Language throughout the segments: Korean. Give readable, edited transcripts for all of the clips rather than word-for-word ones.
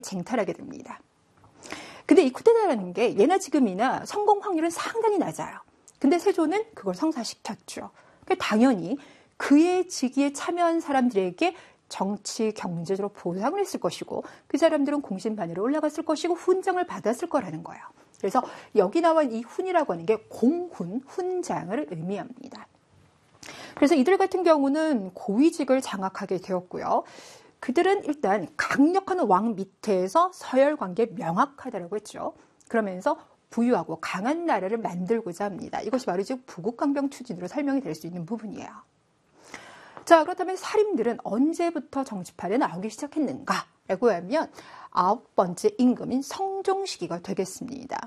쟁탈하게 됩니다. 근데 이 쿠데타라는 게 예나 지금이나 성공 확률은 상당히 낮아요. 근데 세조는 그걸 성사시켰죠. 당연히 그의 직위에 참여한 사람들에게 정치, 경제적으로 보상을 했을 것이고 그 사람들은 공신반열에 올라갔을 것이고 훈장을 받았을 거라는 거예요. 그래서 여기 나와 이 훈이라고 하는 게 공훈, 훈장을 의미합니다. 그래서 이들 같은 경우는 고위직을 장악하게 되었고요. 그들은 일단 강력한 왕 밑에서 서열 관계 명확하다라고 했죠. 그러면서 부유하고 강한 나라를 만들고자 합니다. 이것이 바로 지금 부국강병 추진으로 설명이 될 수 있는 부분이에요. 자, 그렇다면 사림들은 언제부터 정치판에 나오기 시작했는가라고 하면 9번째 임금인 성종 시기가 되겠습니다.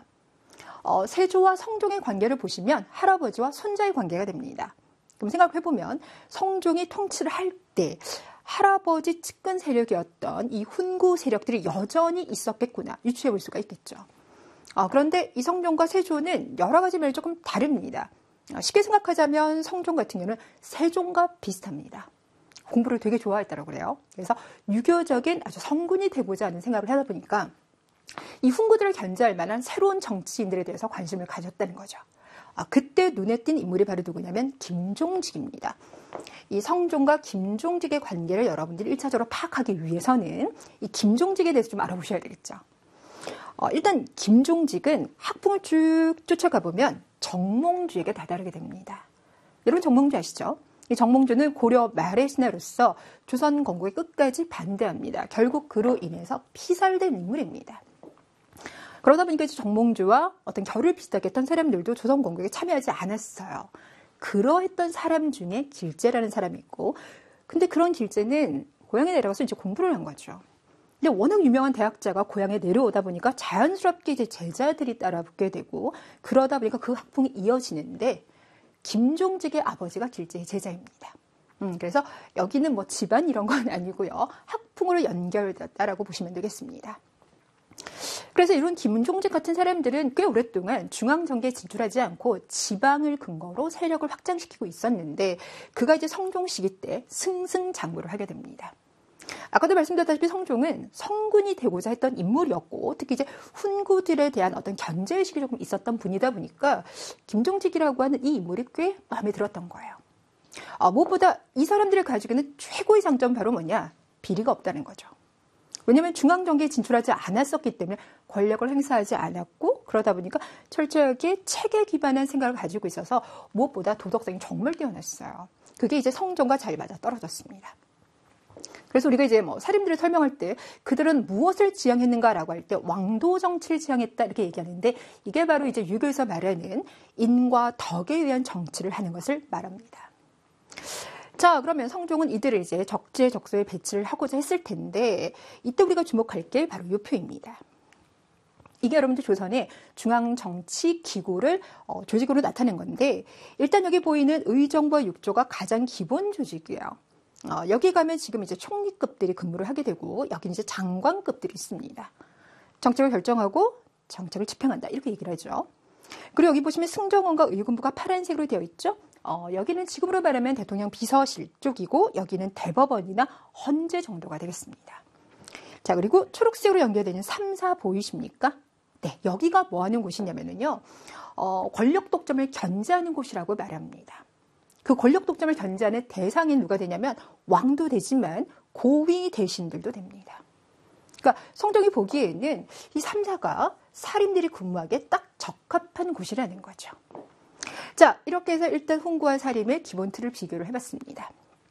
세조와 성종의 관계를 보시면 할아버지와 손자의 관계가 됩니다. 그럼 생각해보면 성종이 통치를 할 때 할아버지 측근 세력이었던 이 훈구 세력들이 여전히 있었겠구나 유추해 볼 수가 있겠죠. 그런데 이 성종과 세조는 여러 가지 면이 조금 다릅니다. 쉽게 생각하자면 성종 같은 경우는 세종과 비슷합니다. 공부를 되게 좋아했다고 그래요. 그래서 유교적인 아주 성군이 되고자 하는 생각을 하다 보니까 이 훈구들을 견제할 만한 새로운 정치인들에 대해서 관심을 가졌다는 거죠. 그때 눈에 띈 인물이 바로 누구냐면 김종직입니다. 이 성종과 김종직의 관계를 여러분들이 1차적으로 파악하기 위해서는 이 김종직에 대해서 좀 알아보셔야 되겠죠. 일단 김종직은 학풍을 쭉 쫓아가 보면 정몽주에게 다다르게 됩니다. 여러분 정몽주 아시죠? 이 정몽주는 고려 말의 신하로서 조선 건국에 끝까지 반대합니다. 결국 그로 인해서 피살된 인물입니다. 그러다 보니까 이제 정몽주와 어떤 결을 비슷하게 했던 사람들도 조선 건국에 참여하지 않았어요. 그러했던 사람 중에 길제라는 사람이 있고, 근데 그런 길제는 고향에 내려가서 이제 공부를 한 거죠. 근데 워낙 유명한 대학자가 고향에 내려오다 보니까 자연스럽게 이제 제자들이 따라붙게 되고, 그러다 보니까 그 학풍이 이어지는데, 김종직의 아버지가 길제의 제자입니다. 그래서 여기는 뭐 집안 이런 건 아니고요. 학풍으로 연결됐다라고 보시면 되겠습니다. 그래서 이런 김종직 같은 사람들은 꽤 오랫동안 중앙정계에 진출하지 않고 지방을 근거로 세력을 확장시키고 있었는데 그가 이제 성종 시기 때 승승장구를 하게 됩니다. 아까도 말씀드렸다시피 성종은 성군이 되고자 했던 인물이었고 특히 이제 훈구들에 대한 어떤 견제의식이 조금 있었던 분이다 보니까 김종직이라고 하는 이 인물이 꽤 마음에 들었던 거예요. 무엇보다 이 사람들이 가지고 있는 최고의 장점은 바로 뭐냐? 비리가 없다는 거죠. 왜냐하면 중앙정계에 진출하지 않았었기 때문에 권력을 행사하지 않았고 그러다 보니까 철저하게 체계 기반한 생각을 가지고 있어서 무엇보다 도덕성이 정말 뛰어났어요. 그게 이제 성종과 잘 맞아 떨어졌습니다. 그래서 우리가 이제 뭐 사림들을 설명할 때 그들은 무엇을 지향했는가라고 할 때 왕도 정치를 지향했다 이렇게 얘기하는데 이게 바로 이제 유교에서 말하는 인과 덕에 의한 정치를 하는 것을 말합니다. 자, 그러면 성종은 이들을 이제 적재적소에 배치를 하고자 했을 텐데 이때 우리가 주목할 게 바로 이 표입니다. 이게 여러분들 조선의 중앙정치기구를 조직으로 나타낸 건데 일단 여기 보이는 의정부와 육조가 가장 기본 조직이에요. 여기 가면 지금 이제 총리급들이 근무를 하게 되고 여기는 이제 장관급들이 있습니다. 정책을 결정하고 정책을 집행한다 이렇게 얘기를 하죠. 그리고 여기 보시면 승정원과 의군부가 파란색으로 되어 있죠. 여기는 지금으로 말하면 대통령 비서실 쪽이고 여기는 대법원이나 헌재 정도가 되겠습니다. 자, 그리고 초록색으로 연결되는 3사 보이십니까? 네, 여기가 뭐 하는 곳이냐면요. 권력 독점을 견제하는 곳이라고 말합니다. 그 권력 독점을 견제하는 대상이 누가 되냐면 왕도 되지만 고위 대신들도 됩니다. 그러니까 성종이 보기에는 이 3사가 사림들이 근무하기에 딱 적합한 곳이라는 거죠. 자, 이렇게 해서 일단 훈구와 사림의 기본 틀을 비교를 해봤습니다.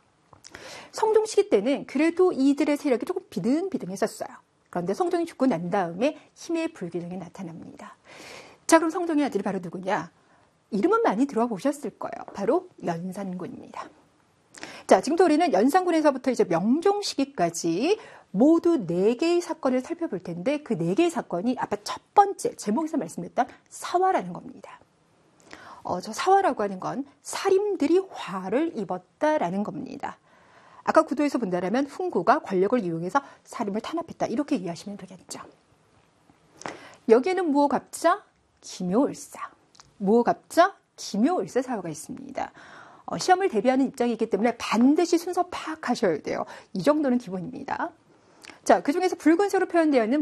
성종 시기 때는 그래도 이들의 세력이 조금 비등비등했었어요. 그런데 성종이 죽고 난 다음에 힘의 불균형이 나타납니다. 자, 그럼 성종의 아들이 바로 누구냐? 이름은 많이 들어보셨을 거예요. 바로 연산군입니다. 자, 지금부터 우리는 연산군에서부터 이제 명종 시기까지 모두 4개의 사건을 살펴볼 텐데 그 4개의 사건이 아까 첫 번째 제목에서 말씀드렸던 사화라는 겁니다. 저 사화라고 하는 건 사림들이 화를 입었다라는 겁니다. 아까 구도에서 본다면 훈구가 권력을 이용해서 사림을 탄압했다 이렇게 이해하시면 되겠죠. 여기에는 무호갑자, 기묘을사, 무호갑자, 기묘을사 사화가 있습니다. 시험을 대비하는 입장이기 때문에 반드시 순서 파악하셔야 돼요. 이 정도는 기본입니다. 자, 그 중에서 붉은색으로 표현되어 있는